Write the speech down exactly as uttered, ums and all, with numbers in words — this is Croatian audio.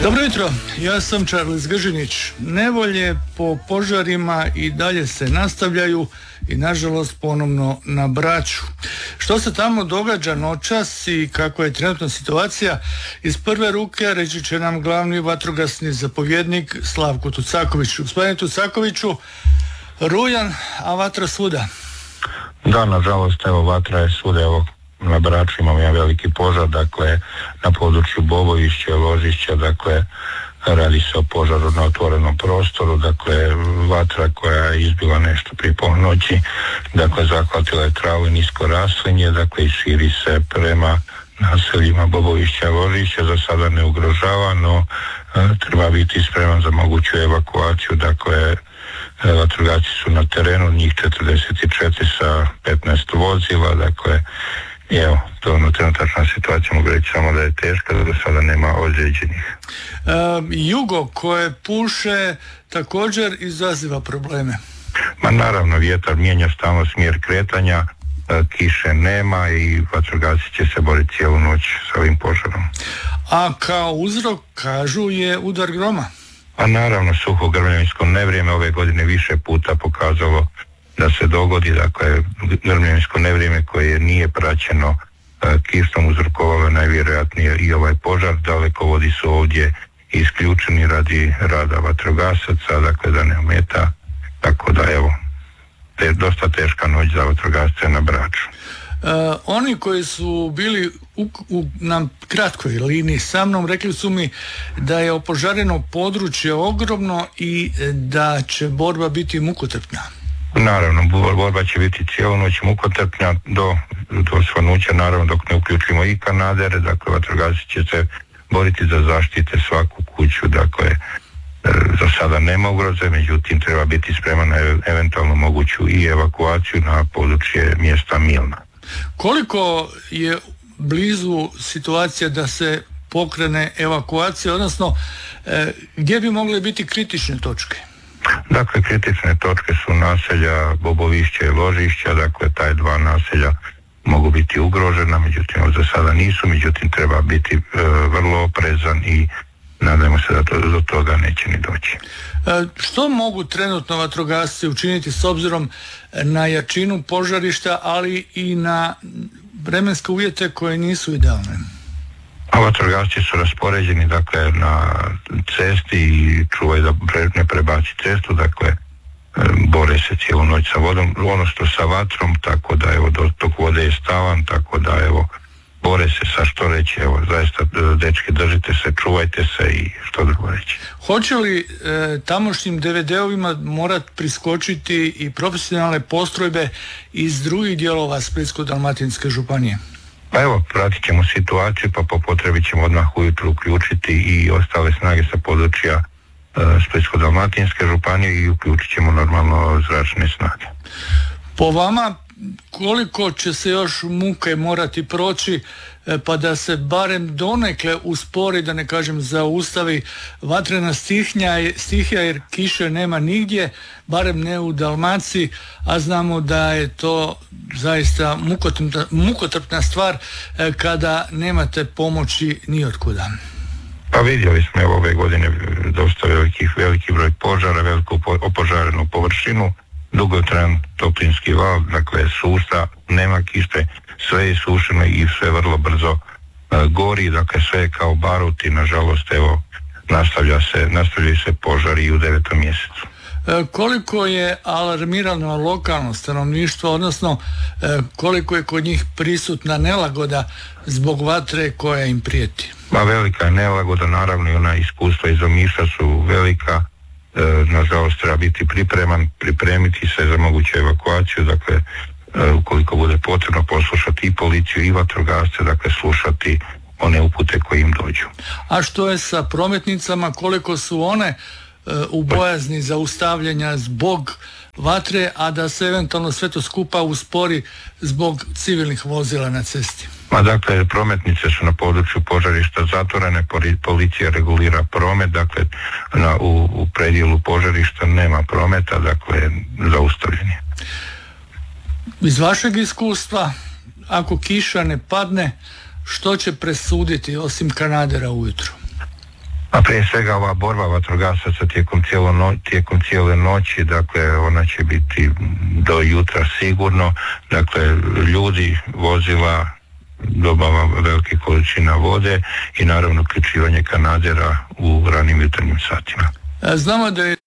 Dobro jutro, ja sam Charles Gržinić. Nevolje po požarima i dalje se nastavljaju i nažalost ponovno na Braču. Što se tamo događa noćas i kakva je trenutna situacija, iz prve ruke reći će nam glavni vatrogasni zapovjednik Slavko Tucaković. Gospodine Tucakoviću, rujan, a vatra svuda. Da, nažalost, evo, vatra je svuda, evo, na Braču imamo jedan veliki požar, dakle, na području Bobovišća, Ložišća, dakle, radi se o požaru na otvorenom prostoru, dakle, vatra koja je izbila nešto prije ponoći, dakle, zahvatila je travu i nisko raslinje, dakle, i širi se prema naseljima Bobovišća, Ložišća, za sada ne ugrožava, no e, treba biti spreman za moguću evakuaciju, dakle, vatrogasci su na terenu, njih četrdeset četiri sa petnaest vozila, dakle, i evo, to je ono trenutačna situacija, mogu reći samo da je teška, da do sada nema ozlijeđenih. E, jugo koje puše također izaziva probleme. Ma naravno, vjetar mijenja stalno smjer kretanja, e, kiše nema i vatrogasci će se boriti cijelu noć sa ovim požarom. A kao uzrok, kažu, je udar groma. A naravno, suho grmljavinsko nevrijeme ove godine više puta pokazalo da se dogodi, dakle, grmljavinsko nevrijeme koje nije praćeno e, kišom uzrokovalo najvjerojatnije i ovaj požar. Dalekovodi su ovdje isključeni radi rada vatrogasaca, dakle, da ne ometa, tako da, evo, te, dosta teška noć za vatrogasce na Braču. Uh, oni koji su bili u, u, na kratkoj liniji sa mnom rekli su mi da je opožareno područje ogromno i da će borba biti mukotrpna. Naravno, borba će biti cijelu noć mukotrpna do, do svanuća, naravno dok ne uključimo i kanadere, dakle vatrogasci će se boriti da zaštite svaku kuću, dakle za sada nema ugroze, međutim treba biti spreman na eventualno moguću i evakuaciju na područje mjesta Milna. Koliko je blizu situacija da se pokrene evakuacija, odnosno e, gdje bi mogle biti kritične točke? Dakle, kritične točke su naselja Bobovišća i Ložišća, dakle, taj dva naselja mogu biti ugrožena, međutim, za sada nisu, međutim, treba biti e, vrlo oprezan i nadajmo se da to, do toga neće ni doći. E, što mogu trenutno vatrogasci učiniti s obzirom na jačinu požarišta, ali i na vremenske uvjete koje nisu idealne? A vatrogasci su raspoređeni, dakle, na cesti i čuvaju da ne prebaci cestu, dakle, bore se cijelu noć sa vodom, ono što sa vatrom, tako da, evo, dotok vode je stalan, tako da, evo, bore se sa što reći, evo, zaista, dečki, držite se, čuvajte se i što drugo reći. Hoće li e, tamošnjim de ve de-ovima morat priskočiti i profesionalne postrojbe iz drugih dijelova Splitsko-dalmatinske županije? Pa evo, pratit ćemo situaciju, pa po potrebi ćemo odmah ujutro uključiti i ostale snage sa područja e, Splitsko-dalmatinske županije i uključit ćemo normalno zračne snage. Po vama, koliko će se još muke morati proći e, pa da se barem donekle uspori, da ne kažem zaustavi vatrena stihnja, stihija, jer kiše nema nigdje, barem ne u Dalmaciji, a znamo da je to zaista mukotrpna, mukotrpna stvar e, kada nemate pomoći ni otkuda. Pa vidjeli smo evo ove godine dosta velikih, veliki broj požara, veliku opožarenu površinu, dugotrajan toplinski val, dakle suša, nema kiše, sve je sušeno i sve vrlo brzo uh, gori, dakle sve je kao barut i nažalost evo nastavlja se, nastavljaju se požari i u devetom mjesecu. E, koliko je alarmirano lokalno stanovništvo, odnosno e, koliko je kod njih prisutna nelagoda zbog vatre koja im prijeti? Ma velika je nelagoda, naravno i ona iskustva iz Omiša su velika. E, nažalost treba biti pripreman, pripremiti se za moguću evakuaciju, dakle e, ukoliko bude potrebno poslušati i policiju i vatrogasce, dakle slušati one upute koje im dođu. A što je sa prometnicama, koliko su one e, u bojazni zaustavljanja zbog vatre, a da se eventualno sve to skupa uspori zbog civilnih vozila na cesti? Ma dakle, prometnice su na području požarišta zatvorene, policija regulira promet, dakle na, u, u predjelu požarišta nema prometa, dakle zaustavljen je. Iz vašeg iskustva, ako kiša ne padne, što će presuditi osim kanadera ujutro? A prije svega ova borba vatrogasaca tijekom, cijelo no, tijekom cijele noći, dakle ona će biti do jutra sigurno, dakle ljudi, vozila, dobava velike količina vode i naravno uključivanje kanadera u ranim jutarnjim satima. Znamo da je